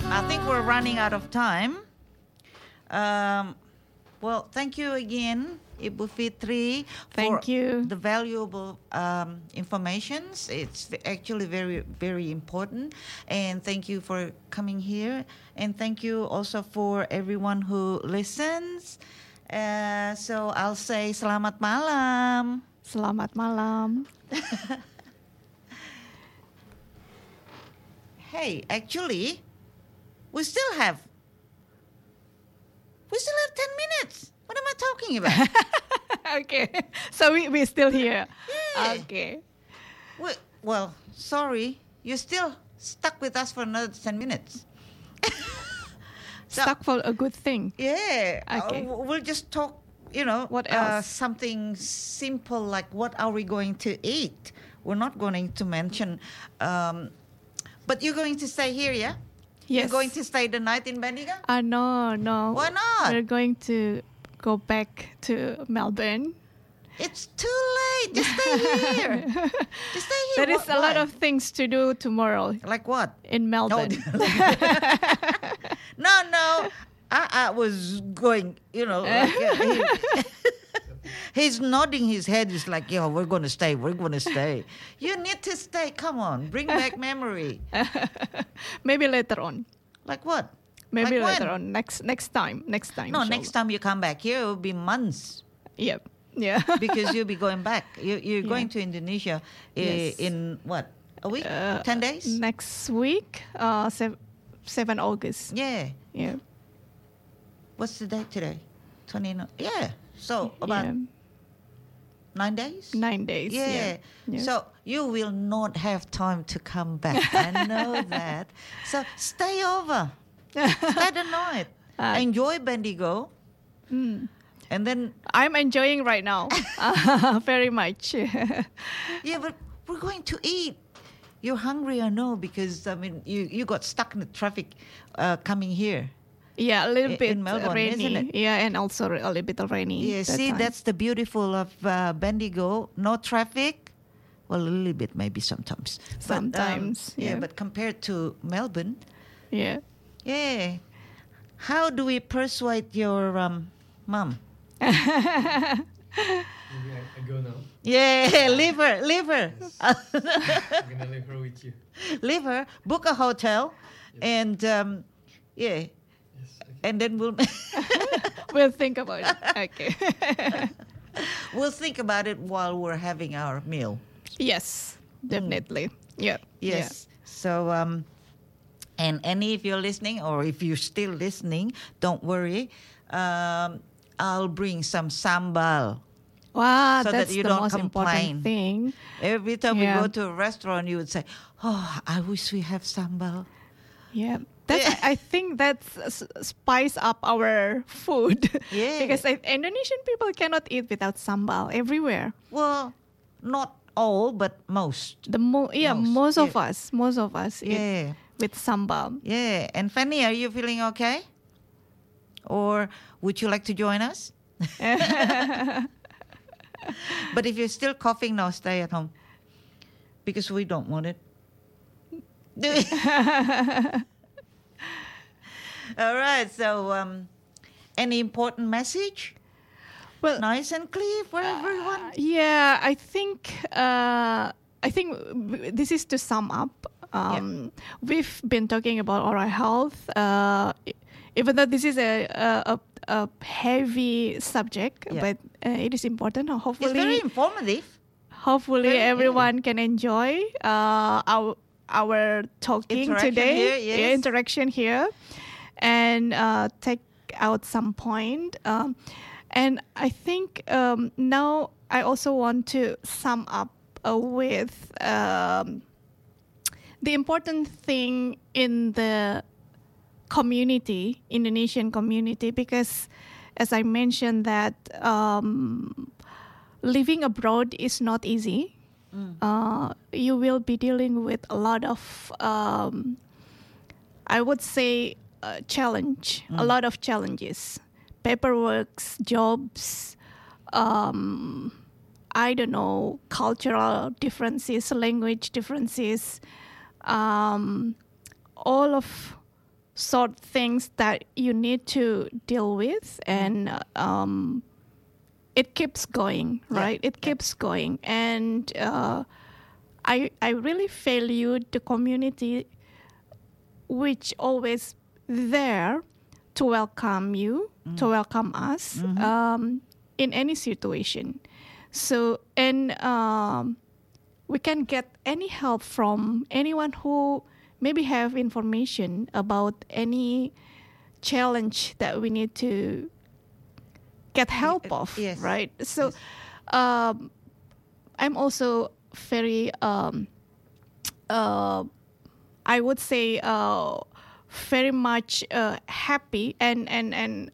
I think we're running out of time. Well, thank you again, Ibu Fitri, for Thank you. the valuable informations. It's actually very, very important. And thank you for coming here. And thank you also for everyone who listens. So I'll say selamat malam. Selamat malam. Hey, actually, we still have 10 minutes. What am I talking about? Okay, so we're still here. Yeah. Okay. Well, sorry. You're still stuck with us for another 10 minutes. So, Stuck for a good thing. yeah. Okay. We'll just talk, What else? something simple like what are we going to eat? We're not going to mention. But you're going to stay here, yeah? Yes. You're going to stay the night in Bendigo? No. Why not? We're going to go back to Melbourne. It's too late. Just stay here. Just stay here. There is a lot Why? of things to do tomorrow Like what? in Melbourne. No. I was going, like, he's nodding his head. He's like, we're going to stay. We're going to stay. You need to stay. Come on. Bring back memory. Maybe later on. Like what? Maybe Like later when? on. Next time. No, inshallah. next time you come back here, it will be months. Yep. Yeah. Because you'll be going back. You're going to Indonesia Yes. in what? A week? 10 days? Next week, 7 August. Yeah. Yeah. What's the date today? 29. Yeah. So about Yeah. 9 days? 9 days. Yeah. Yeah. So you will not have time to come back. I know that. So stay over. Stay the night. Enjoy Bendigo. And then, I'm enjoying right now very much. yeah, but we're going to eat. You're hungry, I know, because, you got stuck in the traffic coming here. Yeah, a little bit In Melbourne, rainy. isn't it? Yeah, and also a little bit of rainy. Yeah, see, time. that's the beautiful of Bendigo. No traffic. Well, a little bit maybe sometimes. Sometimes, But, yeah. but compared to Melbourne, Yeah. yeah. How do we persuade your mom? Maybe I go now. Yeah, leave her. I'm gonna leave her with you. Leave her, book a hotel, and, yeah. Yes. Okay. And then we'll We'll think about it. Okay. we'll think about it while we're having our meal. Yes, definitely. Yeah. Yes. So, and any if you're listening or if you're still listening, don't worry. I'll bring some sambal. Wow, So that that's you the don't most complain. important thing. Every time Yeah. we go to a restaurant, you would say, "Oh, I wish we have sambal." Yeah. I think that's spice up our food. Yeah. Because Indonesian people cannot eat without sambal everywhere. Well, not all, but most. Most Most, of us eat Yeah. with sambal. Yeah. And Fanny, are you feeling okay? Or would you like to join us? But if you're still coughing now, stay at home. Because we don't want it. All right. So, any important message? Well, Nice and clear for everyone. yeah, I think this is to sum up. We've been talking about oral health, even though this is a heavy subject, Yeah. but it is important. It's Hopefully, very informative. Hopefully, everyone can enjoy our talking Interaction today. here, yes. Yeah, interaction here, and take out some point. And I think now I also want to sum up with the important thing in the community, Indonesian community, because as I mentioned that living abroad is not easy. You will be dealing with a lot of, I would say, challenge, a lot of challenges. Paperwork, jobs, I don't know, cultural differences, language differences, all of sort things that you need to deal with, and it keeps going, right? It keeps going, and I really value the community, which always there to welcome you, to welcome us in any situation. So, and we can get any help from anyone who maybe have information about any challenge that we need to get help of, yes. right? So, I'm also very, I would say, very much happy and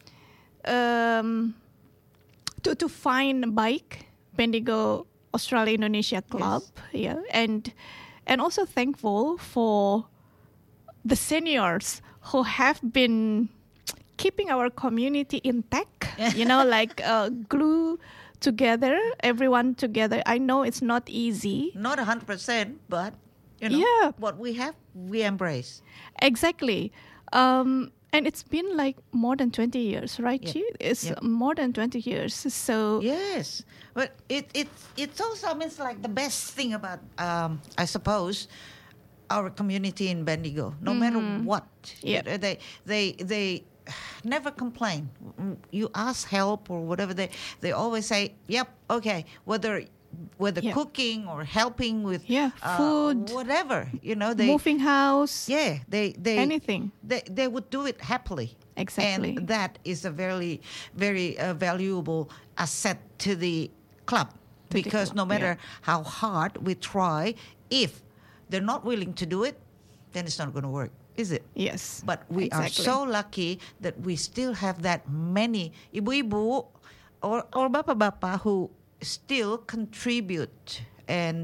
to find Bike Bendigo Australia Indonesia Club, and also thankful for the seniors who have been keeping our community intact, like glue together, everyone together. I know it's not easy. Not 100%, but what we have, we embrace. Exactly. And it's been like more than 20 years, right, Chi? It's more than 20 years. So yes, but it's also means like the best thing about I suppose our community in Bendigo. No matter what, they never complain. You ask help or whatever, they always say, "Yep, okay." Whether cooking or helping with food, whatever, they moving house, they anything, they would do it happily. Exactly. And that is a very, very valuable asset to the club, because no matter how hard we try, if they're not willing to do it, then it's not going to work, is it? Yes. But we are so lucky that we still have that many ibu-ibu or bapa-bapa who still contribute and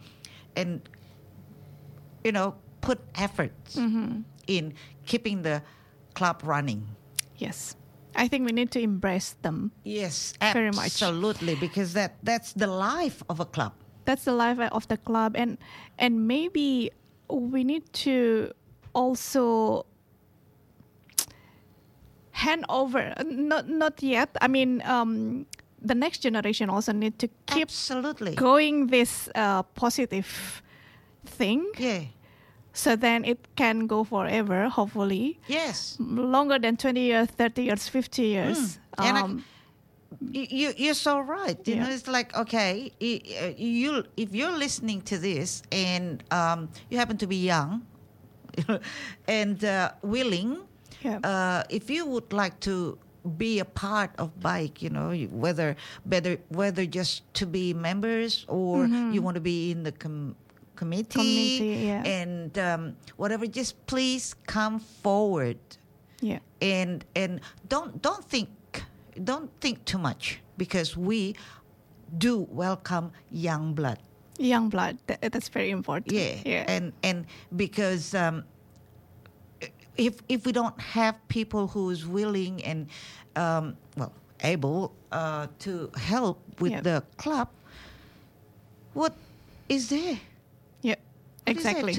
put efforts in keeping the club running. Yes, I think we need to embrace them. Yes, very much. Absolutely, because that's the life of a club. That's the life of the club, and maybe we need to also hand over. Not yet. I mean. The next generation also need to keep going this positive thing. Yeah. So then it can go forever, hopefully. Yes. Longer than 20 years, 30 years, 50 years. You're so right. You know, it's like, okay, if you're listening to this and you happen to be young and willing, if you would like to be a part of Bike, whether just to be members or you want to be in the committee and whatever, just please come forward. Yeah. And don't think too much, because we do welcome young blood. Young blood, that's very important. Yeah. And because if we don't have people who's willing and able to help with the club, what is there? Yeah, exactly.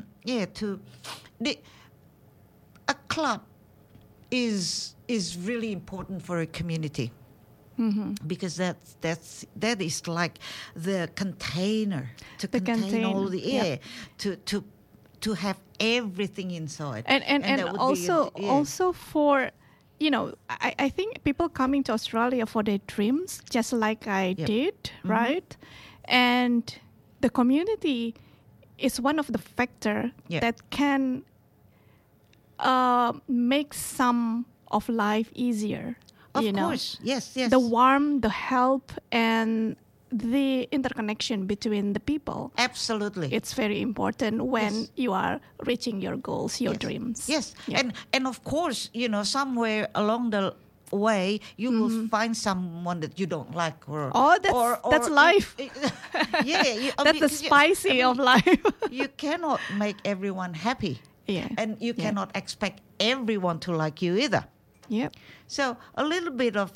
A club is really important for a community, because that is like the container to contain all the air, to have everything inside, and also for I think people coming to Australia for their dreams, just like I did, right? And the community is one of the factor that can make some of life easier. Of course, yes. The warmth, the help, and the interconnection between the people. Absolutely. It's very important when you are reaching your goals, your dreams. Yes. Yeah. And of course, somewhere along the way you will find someone that you don't like, or that's life. That's the spicy of life. You cannot make everyone happy. Yeah. And you cannot expect everyone to like you either. Yep. So a little bit of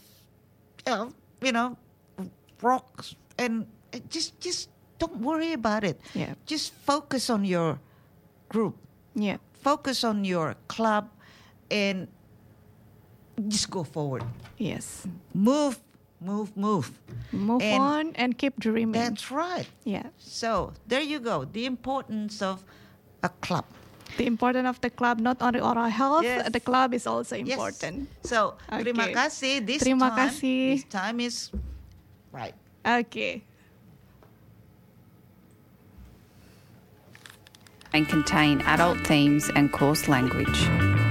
rocks, and just don't worry about it. Yeah. Just focus on your group. Yeah. Focus on your club and just go forward. Yes. Move. Move And on and keep dreaming. That's right. Yeah. So there you go. The importance of a club. The importance of the club, not only oral health, Yes. the club is also Yes. important. So Okay. terima kasih. Terima kasih. This time is right. Okay. And contain adult themes and coarse language.